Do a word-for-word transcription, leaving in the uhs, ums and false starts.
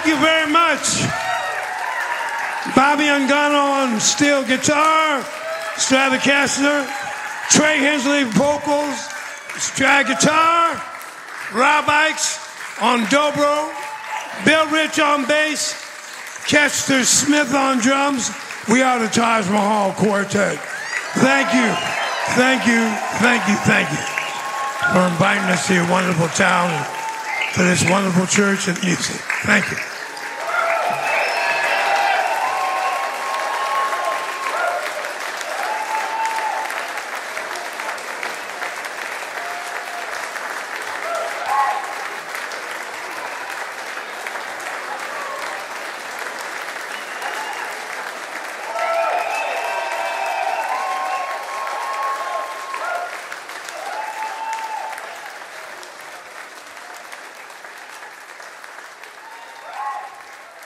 you very much. Bobby Ungano on steel guitar, Stratocaster, Trey Hensley vocals, Strat guitar, Rob Ikes on dobro, Bill Rich on bass, Chester Smith on drums. We are the Taj Mahal Quartet. Thank you, thank you, thank you, thank you for inviting us to your wonderful town and to this wonderful church and music. Thank you.